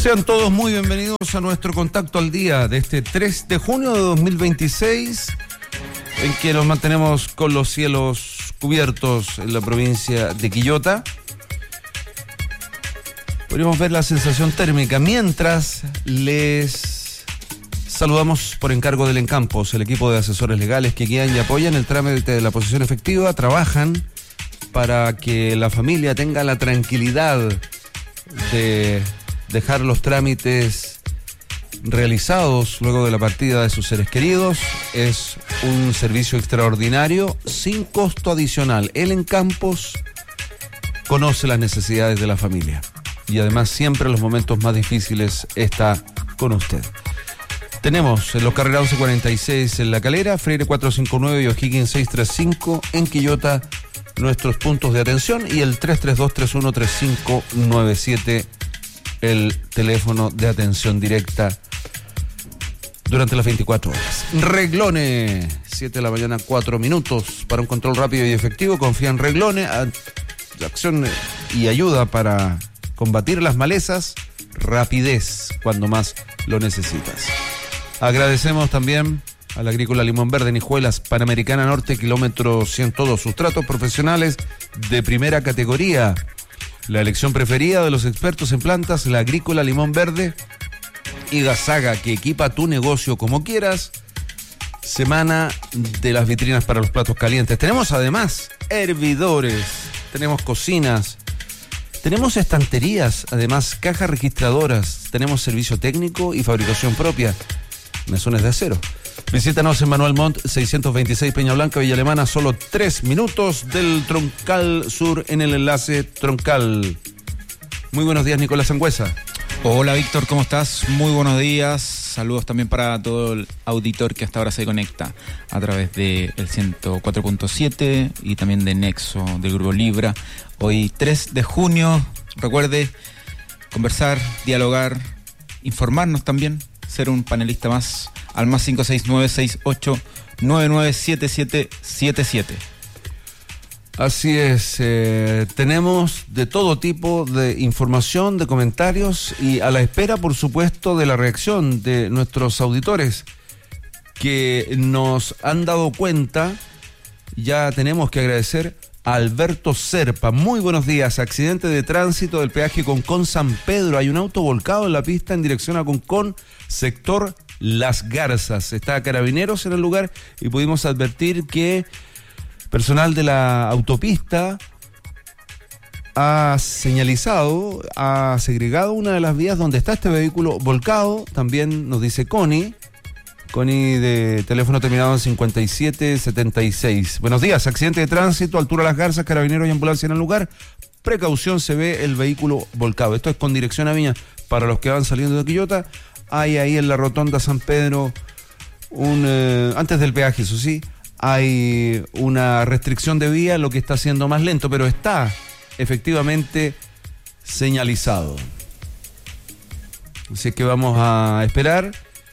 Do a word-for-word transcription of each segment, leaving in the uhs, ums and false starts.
Sean todos muy bienvenidos a nuestro Contacto al Día de este tres de junio de dos mil veintiséis, en que nos mantenemos con los cielos cubiertos en la provincia de Quillota. Podríamos ver la sensación térmica mientras les saludamos por encargo del Encampos, el equipo de asesores legales que guían y apoyan el trámite de la posesión efectiva. Trabajan para que la familia tenga la tranquilidad de dejar los trámites realizados luego de la partida de sus seres queridos. Es un servicio extraordinario sin costo adicional. El Encampos conoce las necesidades de la familia y además siempre en los momentos más difíciles está con usted. Tenemos en los Carrera once cuarenta y seis en La Calera, Freire cuatrocientos cincuenta y nueve y O'Higgins seiscientos treinta y cinco en Quillota nuestros puntos de atención, y el tres tres dos, tres uno tres cinco nueve siete el teléfono de atención directa durante las veinticuatro horas. Reglone, siete de la mañana, cuatro minutos. Para un control rápido y efectivo, confía en Reglone, acción y ayuda para combatir las malezas, rapidez cuando más lo necesitas. Agradecemos también a la Agrícola Limón Verde en Hijuelas, Panamericana Norte, kilómetro ciento dos. Sus tratos profesionales de primera categoría. La elección preferida de los expertos en plantas, la Agrícola Limón Verde y Gasaga, que equipa tu negocio como quieras. Semana de las vitrinas para los platos calientes. Tenemos además hervidores, tenemos cocinas, tenemos estanterías, además cajas registradoras, tenemos servicio técnico y fabricación propia. Mesones de acero. Visítanos en Manuel Montt, seiscientos veintiséis Peña Blanca, Villa Alemana, solo tres minutos del Troncal Sur en el enlace Troncal. Muy buenos días, Nicolás Sangüesa. Hola, Víctor, ¿cómo estás? Muy buenos días. Saludos también para todo el auditor que hasta ahora se conecta a través del ciento cuatro punto siete y también de Nexo, del Grupo Libra. Hoy tres de junio, recuerde conversar, dialogar, informarnos también, ser un panelista más al más cinco seis nueve seis ocho nueve nueve siete siete siete siete. Así es, eh, tenemos de todo tipo de información, de comentarios y a la espera, por supuesto, de la reacción de nuestros auditores que nos han dado cuenta. Ya tenemos que agradecer a Alberto Serpa. Muy buenos días. Accidente de tránsito del peaje Concón San Pedro. Hay un auto volcado en la pista en dirección a Concón, sector Las Garzas. Está Carabineros en el lugar y pudimos advertir que personal de la autopista ha señalizado, ha segregado una de las vías donde está este vehículo volcado. También nos dice Connie, Connie de teléfono terminado en cincuenta y siete setenta y seis. Buenos días, accidente de tránsito, altura Las Garzas, Carabineros y ambulancia en el lugar. Precaución, se ve el vehículo volcado. Esto es con dirección a Viña para los que van saliendo de Quillota. Hay ahí en la rotonda San Pedro, un eh, antes del peaje, eso sí, hay una restricción de vía, lo que está haciendo más lento, pero está efectivamente señalizado. Así que vamos a esperar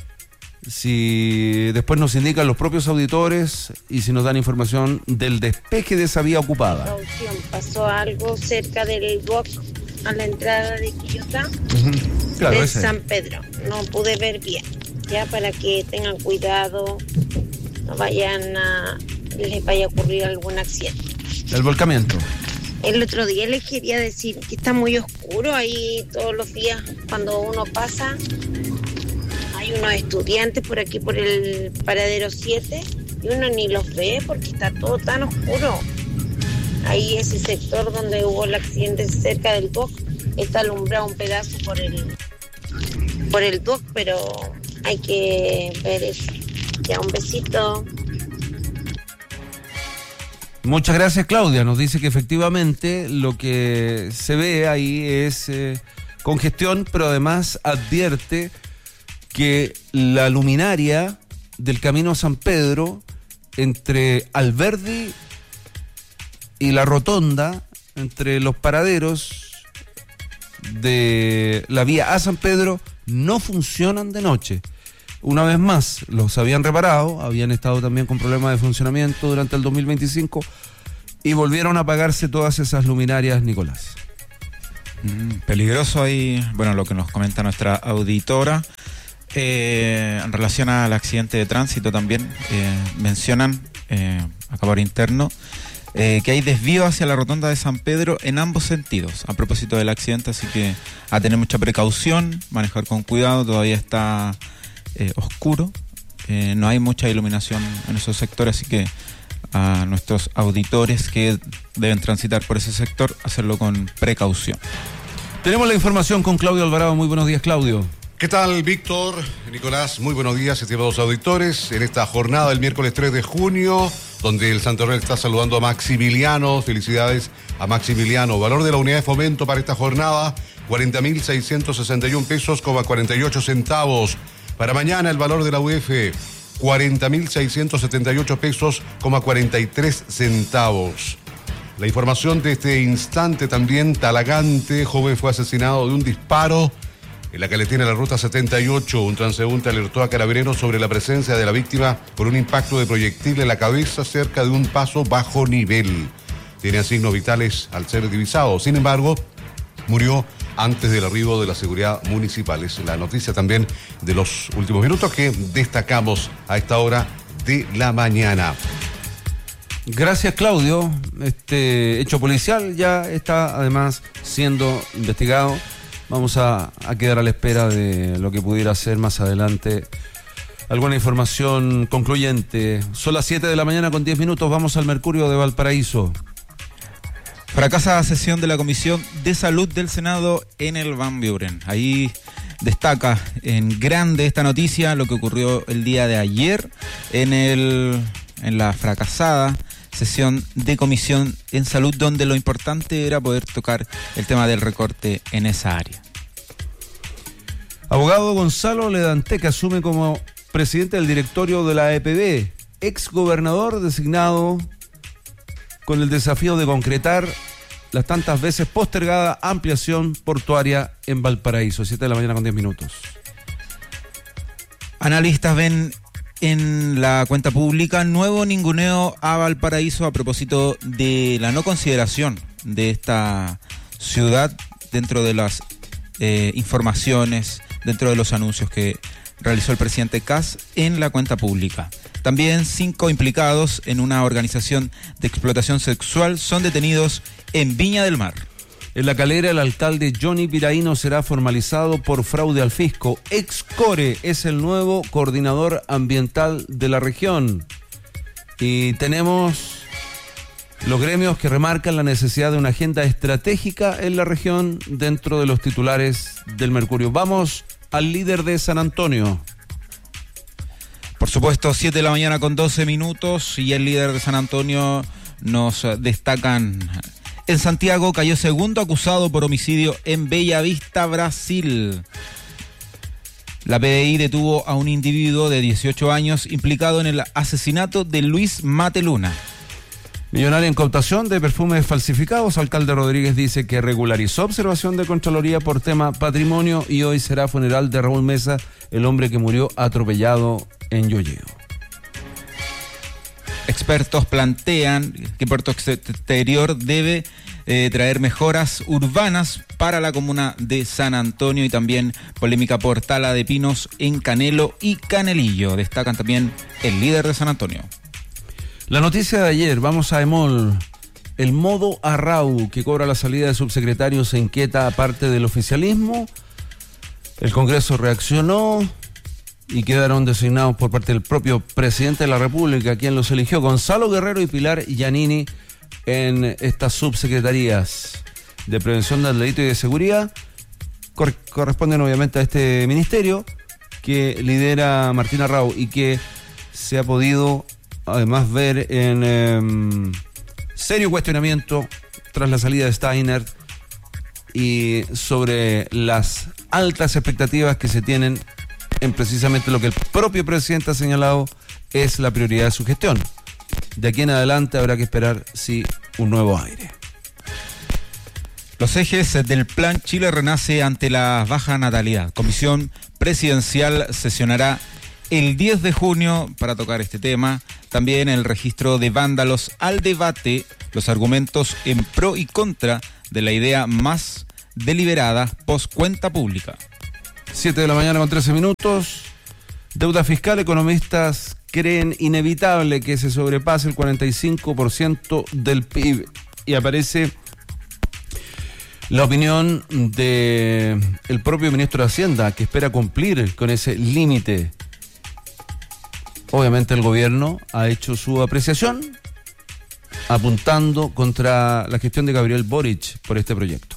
si después nos indican los propios auditores y si nos dan información del despeje de esa vía ocupada. Pasó algo cerca del B O C a la entrada de Quillota, uh-huh. Claro, de ese. San Pedro. No pude ver bien, ya para que tengan cuidado, no vayan a, les vaya a ocurrir algún accidente. El volcamiento. El otro día les quería decir que está muy oscuro ahí todos los días cuando uno pasa. Hay unos estudiantes por aquí por el paradero siete y uno ni los ve porque está todo tan oscuro. Ahí ese sector donde hubo el accidente cerca del D O C está alumbrado un pedazo por el por el D O C, pero hay que ver eso. Ya, un besito. Muchas gracias, Claudia. Nos dice que efectivamente lo que se ve ahí es eh, congestión, pero además advierte que la luminaria del camino a San Pedro entre Alberdi y la rotonda, entre los paraderos de la vía a San Pedro, no funcionan de noche. Una vez más, los habían reparado, habían estado también con problemas de funcionamiento durante el dos mil veinticinco y volvieron a apagarse todas esas luminarias, Nicolás. Mm, peligroso ahí, bueno, lo que nos comenta nuestra auditora. Eh, en relación al accidente de tránsito también eh, mencionan, eh, acá por interno, eh, que hay desvío hacia la rotonda de San Pedro en ambos sentidos, a propósito del accidente, así que a tener mucha precaución, manejar con cuidado, todavía está eh, oscuro, eh, no hay mucha iluminación en esos sectores, así que a nuestros auditores que deben transitar por ese sector, hacerlo con precaución. Tenemos la información con Claudio Alvarado. Muy buenos días, Claudio. ¿Qué tal, Víctor? Nicolás, muy buenos días, estimados auditores. En esta jornada del miércoles tres de junio, donde el Santo Real está saludando a Maximiliano. Felicidades a Maximiliano. Valor de la unidad de fomento para esta jornada, cuarenta mil seiscientos sesenta y un pesos, con cuarenta y ocho centavos. Para mañana, el valor de la U F, cuarenta mil seiscientos setenta y ocho pesos, con cuarenta y tres centavos. La información de este instante también, Talagante, joven fue asesinado de un disparo en la calle tiene la ruta setenta y ocho. Un transeúnte alertó a Carabineros sobre la presencia de la víctima por un impacto de proyectil en la cabeza cerca de un paso bajo nivel. Tenía signos vitales al ser divisado. Sin embargo, murió antes del arribo de la seguridad municipal. Es la noticia también de los últimos minutos que destacamos a esta hora de la mañana. Gracias, Claudio. Este hecho policial ya está además siendo investigado. Vamos a, a quedar a la espera de lo que pudiera ser más adelante alguna información concluyente. Son las siete de la mañana con diez minutos. Vamos al Mercurio de Valparaíso. Fracasa sesión de la Comisión de Salud del Senado en el Van Buren. Ahí destaca en grande esta noticia lo que ocurrió el día de ayer en, el, en la fracasada sesión de Comisión en Salud, donde lo importante era poder tocar el tema del recorte en esa área. Abogado Gonzalo Ledante, que asume como presidente del directorio de la E P B, ex gobernador designado con el desafío de concretar las tantas veces postergada ampliación portuaria en Valparaíso. siete de la mañana con diez minutos. Analistas ven en la cuenta pública nuevo ninguneo a Valparaíso a propósito de la no consideración de esta ciudad dentro de las eh, informaciones, dentro de los anuncios que realizó el presidente Kast en la cuenta pública. También cinco implicados en una organización de explotación sexual son detenidos en Viña del Mar. En La Calera, el alcalde Johnny Piraíno será formalizado por fraude al fisco. Excore es el nuevo coordinador ambiental de la región. Y tenemos los gremios que remarcan la necesidad de una agenda estratégica en la región dentro de los titulares del Mercurio. Vamos al líder de San Antonio. Por supuesto, siete de la mañana con doce minutos y el líder de San Antonio nos destacan: en Santiago cayó segundo acusado por homicidio en Bellavista, Brasil. La P D I detuvo a un individuo de dieciocho años implicado en el asesinato de Luis Mateluna. Millonaria incautación de perfumes falsificados. Alcalde Rodríguez dice que regularizó observación de Contraloría por tema patrimonio y hoy será funeral de Raúl Mesa, el hombre que murió atropellado en Llolleo. Expertos plantean que Puerto Exterior debe eh, traer mejoras urbanas para la comuna de San Antonio, y también polémica por tala de pinos en Canelo y Canelillo. Destacan también el líder de San Antonio. La noticia de ayer, vamos a Emol. El modo Arrau que cobra la salida de subsecretarios se inquieta a parte del oficialismo. El Congreso reaccionó y quedaron designados por parte del propio presidente de la República, quien los eligió, Gonzalo Guerrero y Pilar Giannini, en estas subsecretarías de prevención del delito y de seguridad. Cor- corresponden obviamente a este ministerio que lidera Martín Arrau y que se ha podido además ver en eh, serio cuestionamiento tras la salida de Steiner y sobre las altas expectativas que se tienen en precisamente lo que el propio presidente ha señalado es la prioridad de su gestión. De aquí en adelante habrá que esperar, sí, un nuevo aire. Los ejes del Plan Chile Renace ante la baja natalidad. Comisión Presidencial sesionará el diez de junio para tocar este tema. También el registro de vándalos al debate, los argumentos en pro y contra de la idea más deliberadas post cuenta pública. siete de la mañana con trece minutos. Deuda fiscal, economistas creen inevitable que se sobrepase el cuarenta y cinco por ciento del P I B. Y aparece la opinión de el propio ministro de Hacienda, que espera cumplir con ese límite. Obviamente el gobierno ha hecho su apreciación, apuntando contra la gestión de Gabriel Boric por este proyecto.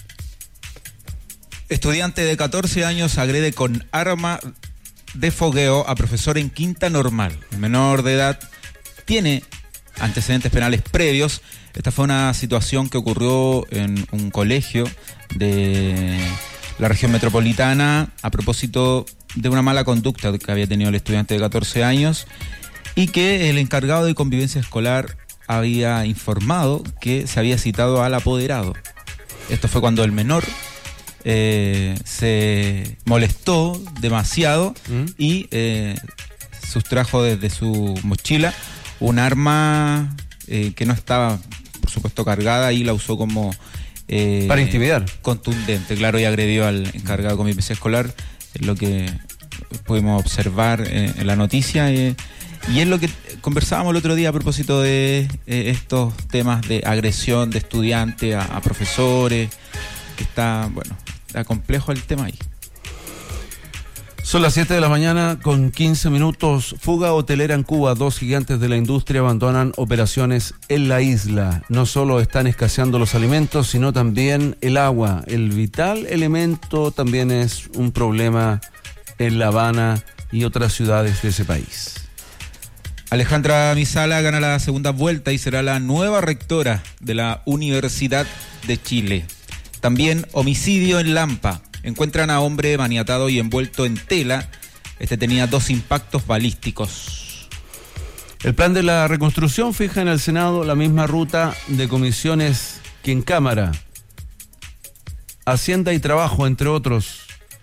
Estudiante de catorce años agrede con arma de fogueo a profesor en quinta normal. El menor de edad tiene antecedentes penales previos. Esta fue una situación que ocurrió en un colegio de la región metropolitana a propósito de una mala conducta que había tenido el estudiante de catorce años y que el encargado de convivencia escolar había informado que se había citado al apoderado. Esto fue cuando el menor eh, se molestó demasiado ¿Mm? y eh, sustrajo desde su mochila un arma eh, que no estaba, por supuesto, cargada y la usó como... Eh, para intimidar. Contundente, claro, y agredió al encargado de convivencia escolar, es lo que pudimos observar eh, en la noticia. Eh, y es lo que conversábamos el otro día a propósito de eh, estos temas de agresión de estudiantes a, a profesores, que está, bueno, está complejo el tema ahí. Son las siete de la mañana con quince minutos. Fuga hotelera en Cuba. Dos gigantes de la industria abandonan operaciones en la isla. No solo están escaseando los alimentos, sino también el agua. El vital elemento también es un problema en La Habana y otras ciudades de ese país. Alejandra Misala gana la segunda vuelta y será la nueva rectora de la Universidad de Chile. También homicidio en Lampa. Encuentran a hombre maniatado y envuelto en tela. Este tenía dos impactos balísticos. El plan de la reconstrucción fija en el Senado la misma ruta de comisiones que en Cámara. Hacienda y Trabajo, entre otros.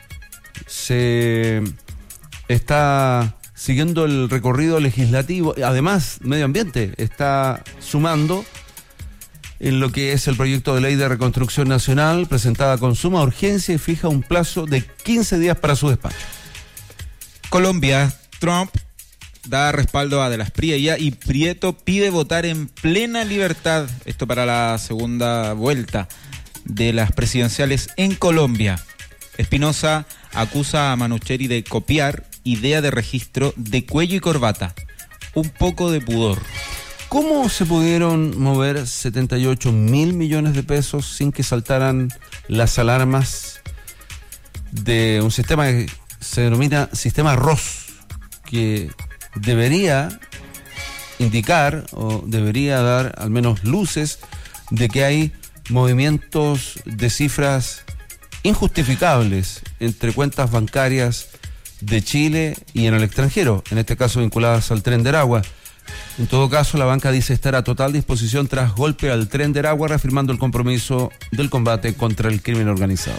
Se está siguiendo el recorrido legislativo. Además, Medio Ambiente está sumando en lo que es el proyecto de ley de reconstrucción nacional, presentada con suma urgencia y fija un plazo de quince días para su despacho. Colombia, Trump da respaldo a De las Priella y Prieto pide votar en plena libertad. Esto para la segunda vuelta de las presidenciales en Colombia. Espinosa acusa a Manucheri de copiar idea de registro de cuello y corbata. Un poco de pudor. ¿Cómo se pudieron mover setenta y ocho mil millones de pesos sin que saltaran las alarmas de un sistema que se denomina sistema R O S, que debería indicar o debería dar al menos luces de que hay movimientos de cifras injustificables entre cuentas bancarias de Chile y en el extranjero, en este caso vinculadas al Tren de Aragua? En todo caso, la banca dice estar a total disposición tras golpe al Tren de Aragua, reafirmando el compromiso del combate contra el crimen organizado.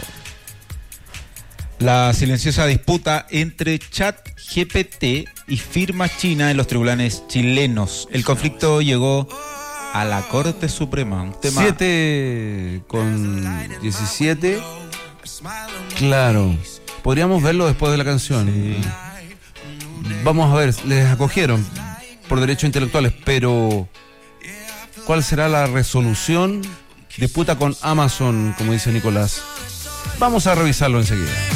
La silenciosa disputa entre ChatGPT y firma china en los tribunales chilenos. El conflicto llegó a la Corte Suprema. Un tema... siete con diecisiete. Claro. Podríamos verlo después de la canción. Sí. Vamos a ver, les acogieron por derechos intelectuales, pero ¿cuál será la resolución? Disputa con Amazon, como dice Nicolás. Vamos a revisarlo enseguida.